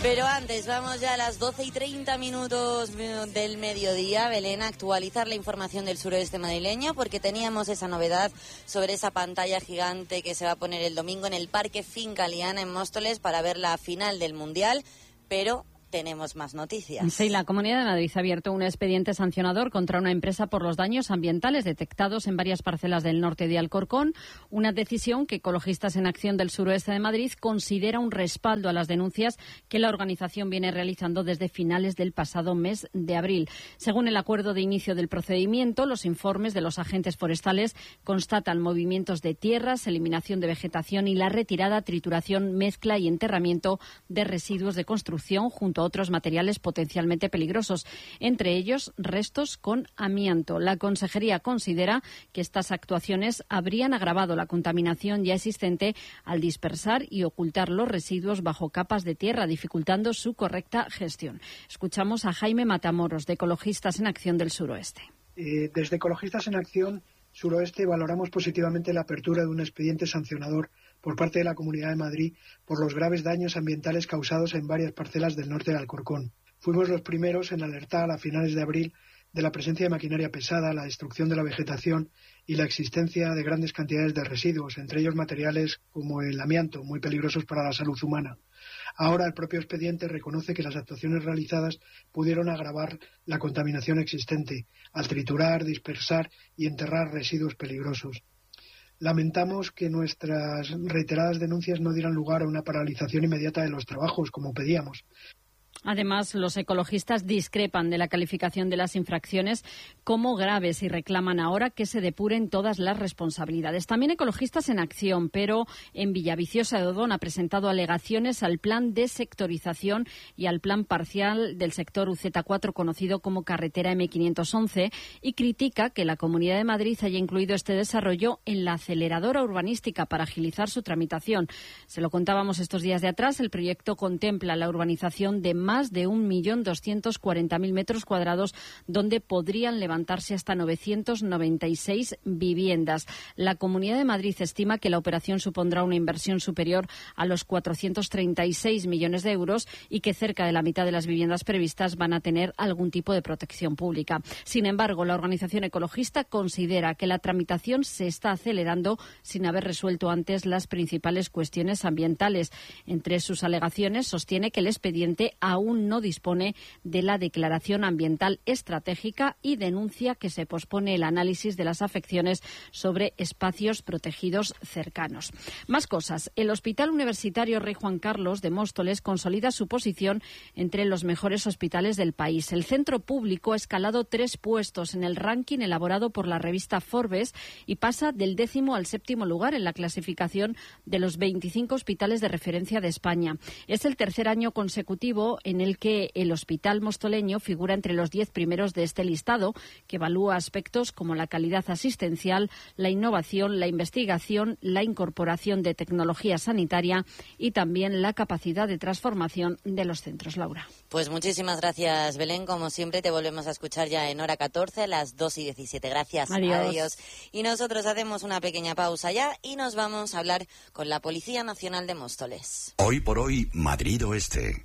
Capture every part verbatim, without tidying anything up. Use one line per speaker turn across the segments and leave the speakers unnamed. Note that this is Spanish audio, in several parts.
Pero antes, vamos ya a las doce y treinta minutos del mediodía, Belén, a actualizar la información del suroeste madrileño, porque teníamos esa novedad sobre esa pantalla gigante que se va a poner el domingo en el Parque Finca Liana en Móstoles para ver la final del Mundial, pero tenemos más noticias.
Sí, la Comunidad de Madrid ha abierto un expediente sancionador contra una empresa por los daños ambientales detectados en varias parcelas del norte de Alcorcón, una decisión que Ecologistas en Acción del Suroeste de Madrid considera un respaldo a las denuncias que la organización viene realizando desde finales del pasado mes de abril. Según el acuerdo de inicio del procedimiento, los informes de los agentes forestales constatan movimientos de tierras, eliminación de vegetación y la retirada, trituración, mezcla y enterramiento de residuos de construcción junto a otros materiales potencialmente peligrosos, entre ellos restos con amianto. La Consejería considera que estas actuaciones habrían agravado la contaminación ya existente al dispersar y ocultar los residuos bajo capas de tierra, dificultando su correcta gestión. Escuchamos a Jaime Matamoros, de Ecologistas en Acción del Suroeste.
Eh, desde Ecologistas en Acción Suroeste valoramos positivamente la apertura de un expediente sancionador por parte de la Comunidad de Madrid por los graves daños ambientales causados en varias parcelas del norte de Alcorcón. Fuimos los primeros en alertar a finales de abril de la presencia de maquinaria pesada, la destrucción de la vegetación y la existencia de grandes cantidades de residuos, entre ellos materiales como el amianto, muy peligrosos para la salud humana. Ahora el propio expediente reconoce que las actuaciones realizadas pudieron agravar la contaminación existente al triturar, dispersar y enterrar residuos peligrosos. Lamentamos que nuestras reiteradas denuncias no dieran lugar a una paralización inmediata de los trabajos, como pedíamos.
Además, los ecologistas discrepan de la calificación de las infracciones como graves y reclaman ahora que se depuren todas las responsabilidades. También Ecologistas en Acción, pero en Villaviciosa de Odón ha presentado alegaciones al plan de sectorización y al plan parcial del sector U Z cuatro, conocido como carretera eme quinientos once, y critica que la Comunidad de Madrid haya incluido este desarrollo en la aceleradora urbanística para agilizar su tramitación. Se lo contábamos estos días de atrás, el proyecto contempla la urbanización de más de un millón doscientos cuarenta mil metros cuadrados, donde podrían levantarse hasta novecientas noventa y seis viviendas. La Comunidad de Madrid estima que la operación supondrá una inversión superior a los cuatrocientos treinta y seis millones de euros y que cerca de la mitad de las viviendas previstas van a tener algún tipo de protección pública. Sin embargo, la organización ecologista considera que la tramitación se está acelerando sin haber resuelto antes las principales cuestiones ambientales. Entre sus alegaciones sostiene que el expediente aún no dispone de la declaración ambiental estratégica y denuncia que se pospone el análisis de las afecciones sobre espacios protegidos cercanos. Más cosas. El Hospital Universitario Rey Juan Carlos de Móstoles consolida su posición entre los mejores hospitales del país. El centro público ha escalado tres puestos en el ranking elaborado por la revista Forbes y pasa del décimo al séptimo lugar en la clasificación de los veinticinco hospitales de referencia de España. Es el tercer año consecutivo en el que el hospital mostoleño figura entre los diez primeros de este listado, que evalúa aspectos como la calidad asistencial, la innovación, la investigación, la incorporación de tecnología sanitaria y también la capacidad de transformación de los centros. Laura.
Pues muchísimas gracias, Belén. Como siempre, te volvemos a escuchar ya en hora catorce, a las dos y diecisiete. Gracias.
Adiós.
Adiós. Y nosotros hacemos una pequeña pausa ya y nos vamos a hablar con la Policía Nacional de Móstoles.
Hoy por hoy, Madrid Oeste.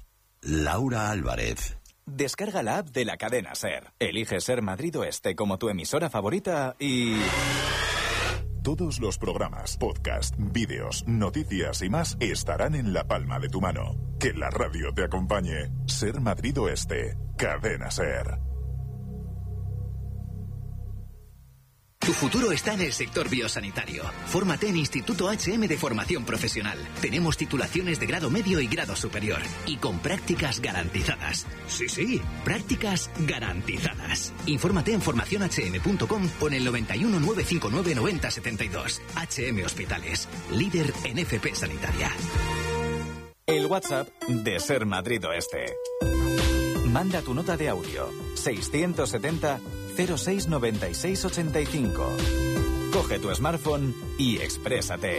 Laura Álvarez.
Descarga la app de la cadena SER. Elige Ser Madrid Oeste como tu emisora favorita y...
Todos los programas, podcast, vídeos, noticias y más estarán en la palma de tu mano. Que la radio te acompañe. Ser Madrid Oeste. Cadena SER.
Tu futuro está en el sector biosanitario. Fórmate en Instituto H M de Formación Profesional. Tenemos titulaciones de grado medio y grado superior. Y con prácticas garantizadas. Sí, sí, prácticas garantizadas. Infórmate en formación hache eme punto com o en el noventa y uno, novecientos cincuenta y nueve, noventa setenta y dos. H M Hospitales, líder en F P sanitaria.
El WhatsApp de Ser Madrid Oeste. Manda tu nota de audio. seiscientos setenta, cero seis, noventa y seis, ochenta y cinco. Coge tu smartphone y exprésate.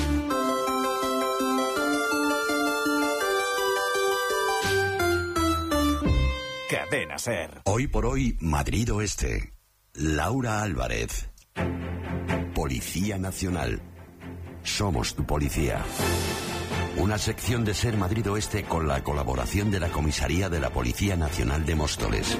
Cadena SER.
Hoy por hoy, Madrid Oeste. Laura Álvarez. Policía Nacional. Somos tu policía. Una sección de Ser Madrid Oeste con la colaboración de la Comisaría de la Policía Nacional de Móstoles.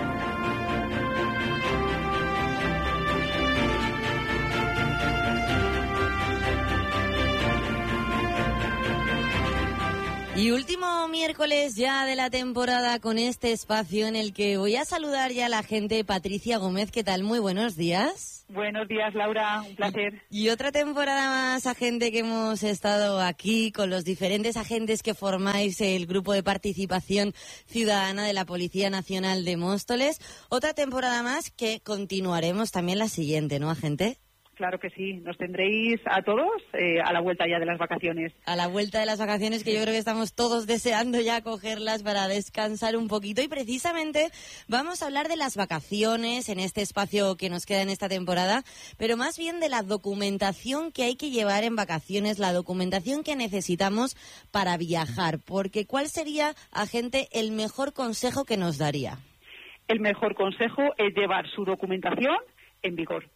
Y último miércoles ya de la temporada con este espacio en el que voy a saludar ya a la gente. Patricia Gómez, ¿qué tal? Muy buenos días.
Buenos días, Laura, un placer.
Y otra temporada más, agente, que hemos estado aquí con los diferentes agentes que formáis el grupo de participación ciudadana de la Policía Nacional de Móstoles. Otra temporada más que continuaremos también la siguiente, ¿no, agente?
Claro que sí, nos tendréis a todos eh, a la vuelta ya de las vacaciones.
A la vuelta de las vacaciones, que yo creo que estamos todos deseando ya cogerlas para descansar un poquito. Y precisamente vamos a hablar de las vacaciones en este espacio que nos queda en esta temporada, pero más bien de la documentación que hay que llevar en vacaciones, la documentación que necesitamos para viajar. Porque ¿cuál sería, agente, el mejor consejo que nos daría?
El mejor consejo es llevar su documentación en vigor.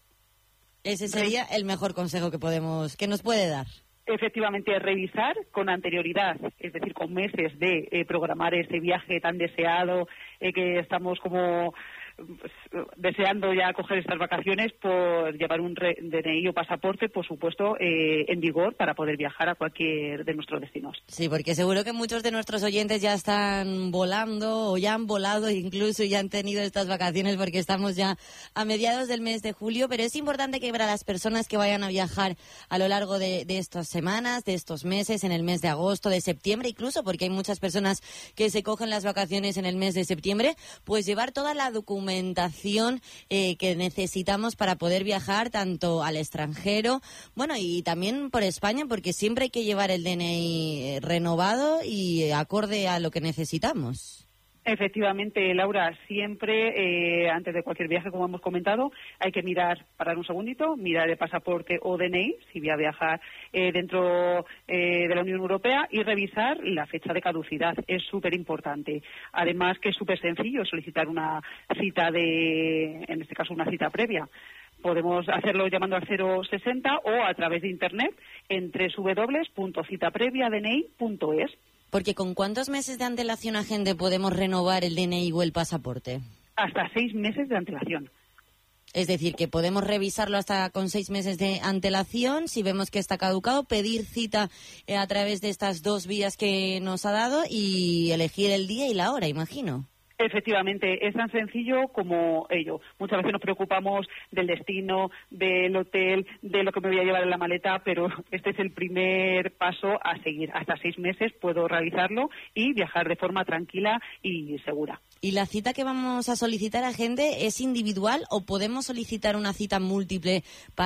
Ese sería el mejor consejo que podemos, que nos puede dar.
Efectivamente, revisar con anterioridad, es decir, con meses de eh, programar ese viaje tan deseado, eh, que estamos como pues, deseando ya coger estas vacaciones, por llevar un re- D N I o pasaporte, por supuesto, eh, en vigor para poder viajar a cualquier de nuestros destinos.
Sí, porque seguro que muchos de nuestros oyentes ya están volando o ya han volado incluso y ya han tenido estas vacaciones, porque estamos ya a mediados del mes de julio, pero es importante que para las personas que vayan a viajar a lo largo de, de estas semanas, de estos meses, en el mes de agosto, de septiembre incluso, porque hay muchas personas que se cogen las vacaciones en el mes de septiembre, pues llevar toda la documentación documentación eh, que necesitamos para poder viajar tanto al extranjero, bueno, y también por España, porque siempre hay que llevar el D N I renovado y acorde a lo que necesitamos.
Efectivamente, Laura, siempre, eh, antes de cualquier viaje, como hemos comentado, hay que mirar, parar un segundito, mirar el pasaporte o D N I, si voy a viajar eh, dentro eh, de la Unión Europea, y revisar la fecha de caducidad. Es súper importante. Además, que es súper sencillo solicitar una cita de, en este caso, una cita previa. Podemos hacerlo llamando al cero sesenta o a través de Internet en doble u doble u doble u punto cita previa d n i punto es.
Porque ¿con cuántos meses de antelación, agente, podemos renovar el D N I o el pasaporte?
Hasta seis meses de antelación.
Es decir, que podemos revisarlo hasta con seis meses de antelación. Si vemos que está caducado, pedir cita eh, a través de estas dos vías que nos ha dado y elegir el día y la hora, imagino.
Efectivamente, es tan sencillo como ello. Muchas veces nos preocupamos del destino, del hotel, de lo que me voy a llevar en la maleta, pero este es el primer paso a seguir. Hasta seis meses puedo realizarlo y viajar de forma tranquila y segura.
¿Y la cita que vamos a solicitar, agente, es individual o podemos solicitar una cita múltiple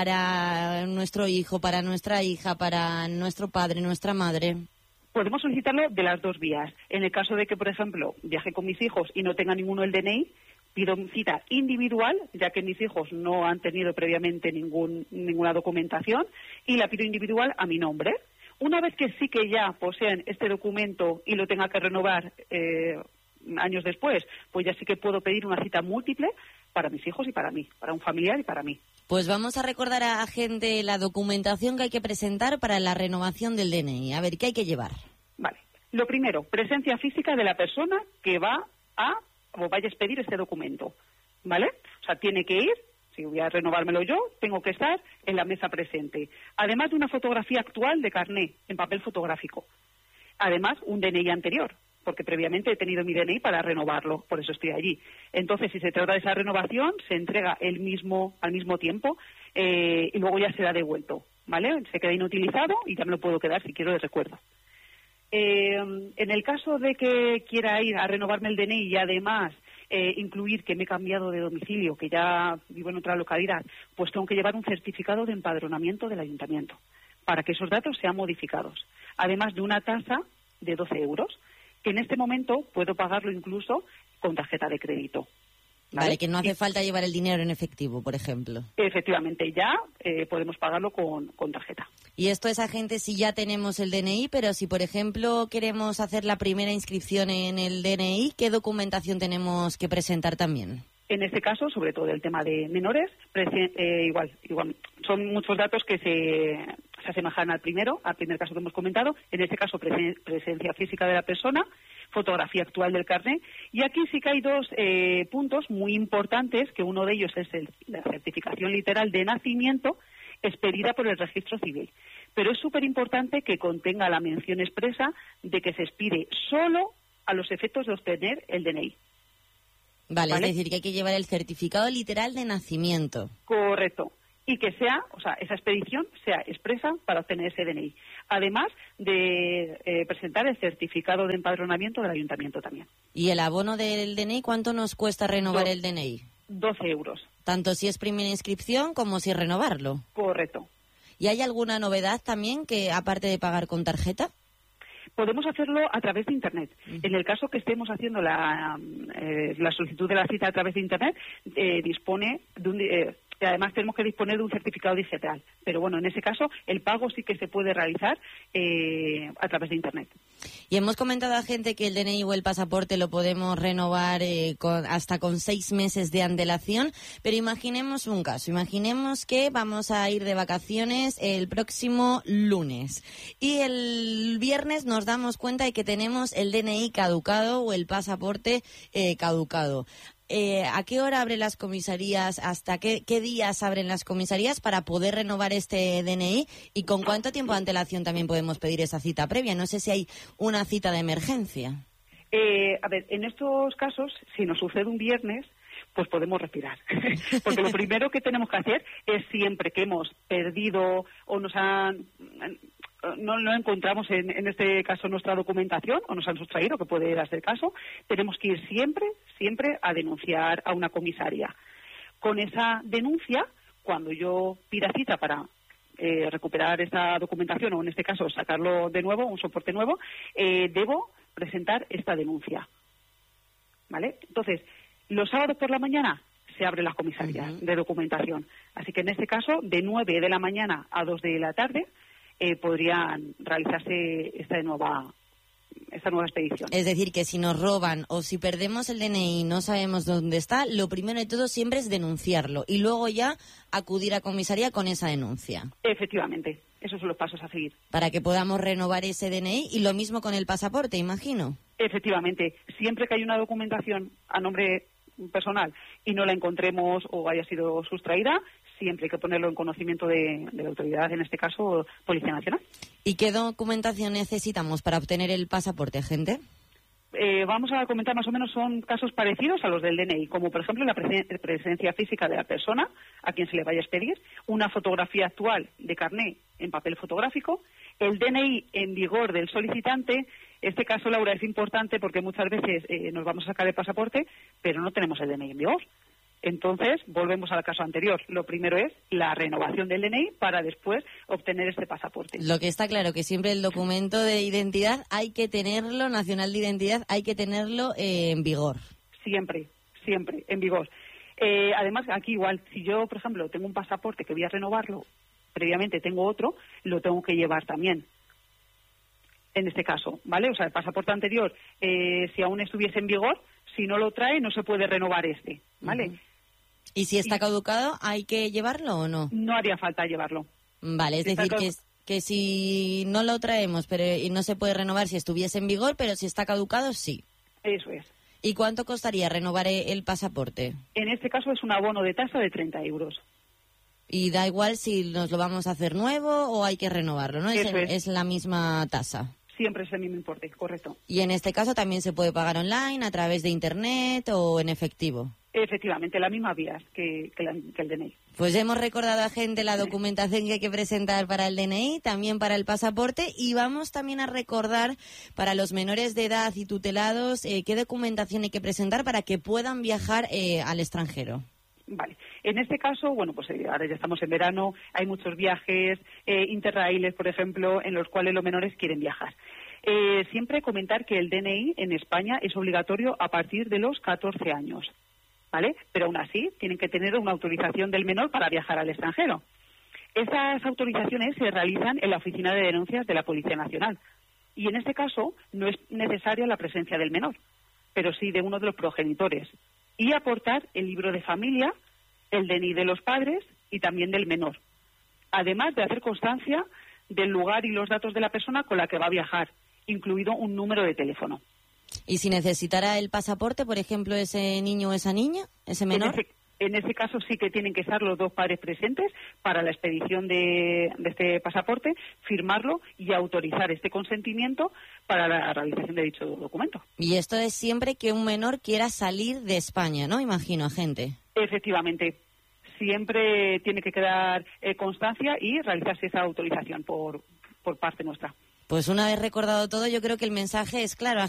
para nuestro hijo, para nuestra hija, para nuestro padre, nuestra madre?
Podemos solicitarlo de las dos vías. En el caso de que, por ejemplo, viaje con mis hijos y no tenga ninguno el D N I, pido cita individual, ya que mis hijos no han tenido previamente ningún, ninguna documentación, y la pido individual a mi nombre. Una vez que sí que ya poseen este documento y lo tenga que renovar eh, años después, pues ya sí que puedo pedir una cita múltiple para mis hijos y para mí, para un familiar y para mí.
Pues vamos a recordar a gente la documentación que hay que presentar para la renovación del D N I. A ver, ¿qué hay que llevar?
Vale. Lo primero, presencia física de la persona que va a o vaya a expedir este documento, ¿vale? O sea, tiene que ir, si voy a renovármelo yo, tengo que estar en la mesa presente. Además de una fotografía actual de carné, en papel fotográfico. Además, un D N I anterior, porque previamente he tenido mi D N I para renovarlo, por eso estoy allí. Entonces, si se trata de esa renovación, se entrega el mismo al mismo tiempo eh, y luego ya será devuelto, ¿vale? Se queda inutilizado y ya me lo puedo quedar si quiero de recuerdo. Eh, en el caso de que quiera ir a renovarme el D N I y además eh, incluir que me he cambiado de domicilio, que ya vivo en otra localidad, pues tengo que llevar un certificado de empadronamiento del ayuntamiento para que esos datos sean modificados. Además de una tasa de doce euros, que en este momento puedo pagarlo incluso con tarjeta de crédito.
Vale,
Vale,
que no hace falta llevar el dinero en efectivo, por ejemplo.
Efectivamente, ya eh, podemos pagarlo con, con tarjeta.
Y esto es, agente, si ya tenemos el D N I, pero si, por ejemplo, queremos hacer la primera inscripción en el D N I, ¿qué documentación tenemos que presentar también?
En este caso, sobre todo el tema de menores, eh, igual, igual, son muchos datos que se, se asemejan al primero, al primer caso que hemos comentado, en este caso presen- presencia física de la persona, fotografía actual del carnet, y aquí sí que hay dos eh, puntos muy importantes, que uno de ellos es el, la certificación literal de nacimiento expedida por el registro civil. Pero es súper importante que contenga la mención expresa de que se expide solo a los efectos de obtener el D N I.
Vale,
¿Vale?
es decir, que hay que llevar el certificado literal de nacimiento.
Correcto. Y que sea, o sea, esa expedición sea expresa para obtener ese D N I. Además de eh, presentar el certificado de empadronamiento del ayuntamiento también.
¿Y el abono del D N I cuánto nos cuesta renovar
Do-
el D N I?
doce euros.
Tanto si es primera inscripción como si renovarlo.
Correcto.
¿Y hay alguna novedad también que, aparte de pagar con tarjeta?
Podemos hacerlo a través de Internet. En el caso que estemos haciendo la, eh, la solicitud de la cita a través de Internet, eh, dispone de un... Eh, además tenemos que disponer de un certificado digital. Pero bueno, en ese caso el pago sí que se puede realizar eh, a través de Internet.
Y hemos comentado a gente que el D N I o el pasaporte lo podemos renovar eh, con, hasta con seis meses de antelación, pero imaginemos un caso, imaginemos que vamos a ir de vacaciones el próximo lunes y el viernes nos damos cuenta de que tenemos el D N I caducado o el pasaporte eh, caducado. Eh, ¿A qué hora abren las comisarías? ¿Hasta qué, qué días abren las comisarías para poder renovar este D N I? ¿Y con cuánto tiempo de antelación también podemos pedir esa cita previa? No sé si hay una cita de emergencia.
Eh, a ver, en estos casos, si nos sucede un viernes, pues podemos respirar. Porque lo primero que tenemos que hacer es, siempre que hemos perdido o nos han... no, no encontramos en, en este caso nuestra documentación o nos han sustraído, que puede ser el caso, tenemos que ir siempre, siempre a denunciar a una comisaría. Con esa denuncia, cuando yo pida cita para eh, recuperar esta documentación o en este caso sacarlo de nuevo, un soporte nuevo, eh, debo presentar esta denuncia. ¿Vale? Entonces, los sábados por la mañana se abren las comisarías uh-huh. de documentación. Así que en este caso, de nueve de la mañana a dos de la tarde, Eh, podrían realizarse esta nueva esta nueva expedición.
Es decir, que si nos roban o si perdemos el D N I y no sabemos dónde está, lo primero de todo siempre es denunciarlo y luego ya acudir a comisaría con esa denuncia.
Efectivamente, esos son los pasos a seguir.
Para que podamos renovar ese D N I y lo mismo con el pasaporte, imagino.
Efectivamente, siempre que hay una documentación a nombre personal y no la encontremos o haya sido sustraída, siempre hay que ponerlo en conocimiento de, de la autoridad, en este caso, Policía Nacional.
¿Y qué documentación necesitamos para obtener el pasaporte, agente?
Eh, vamos a comentar más o menos, son casos parecidos a los del D N I, como por ejemplo la presen- presencia física de la persona a quien se le vaya a expedir, una fotografía actual de carné en papel fotográfico, el D N I en vigor del solicitante. Este caso, Laura, es importante porque muchas veces eh, nos vamos a sacar el pasaporte, pero no tenemos el D N I en vigor. Entonces, volvemos al caso anterior. Lo primero es la renovación del D N I para después obtener este pasaporte.
Lo que está claro que siempre el documento de identidad hay que tenerlo, nacional de identidad, hay que tenerlo eh, en vigor.
Siempre, siempre, en vigor. Eh, además, aquí igual, si yo, por ejemplo, tengo un pasaporte que voy a renovarlo, previamente tengo otro, lo tengo que llevar también. En este caso, ¿vale? O sea, el pasaporte anterior, eh, si aún estuviese en vigor, si no lo trae, no se puede renovar este, ¿vale?
Uh-huh. ¿Y si está caducado, hay que llevarlo o no?
No haría falta llevarlo.
Vale, es
Si
decir,
está
que, que si no lo traemos pero y no se puede renovar si estuviese en vigor, pero si está caducado, sí.
Eso es.
¿Y cuánto costaría renovar el pasaporte?
En este caso es un abono de tasa de treinta euros.
Y da igual si nos lo vamos a hacer nuevo o hay que renovarlo, ¿no? Es,
Eso es.
es la misma tasa.
Siempre es el mismo importe, correcto.
Y en este caso también se puede pagar online, a través de Internet o en efectivo.
Efectivamente, la misma vía que, que, la, que el D N I.
Pues hemos recordado a gente la documentación que hay que presentar para el D N I, también para el pasaporte, y vamos también a recordar para los menores de edad y tutelados eh, qué documentación hay que presentar para que puedan viajar eh, al extranjero.
Vale. En este caso, bueno, pues eh, ahora ya estamos en verano, hay muchos viajes eh, interraíles, por ejemplo, en los cuales los menores quieren viajar. Eh, siempre comentar que el D N I en España es obligatorio a partir de los catorce años. ¿Vale? Pero aún así tienen que tener una autorización del menor para viajar al extranjero. Estas autorizaciones se realizan en la Oficina de Denuncias de la Policía Nacional. Y en este caso no es necesaria la presencia del menor, pero sí de uno de los progenitores. Y aportar el libro de familia, el D N I de los padres y también del menor. Además de hacer constancia del lugar y los datos de la persona con la que va a viajar, incluido un número de teléfono.
¿Y si necesitara el pasaporte, por ejemplo, ese niño o esa niña, ese menor?
En ese, en ese caso sí que tienen que estar los dos padres presentes para la expedición de, de este pasaporte, firmarlo y autorizar este consentimiento para la realización de dicho documento.
Y esto es siempre que un menor quiera salir de España, ¿no? Imagino, agente.
Efectivamente. Siempre tiene que quedar eh, constancia y realizarse esa autorización por, por parte nuestra.
Pues una vez recordado todo, yo creo que el mensaje es claro,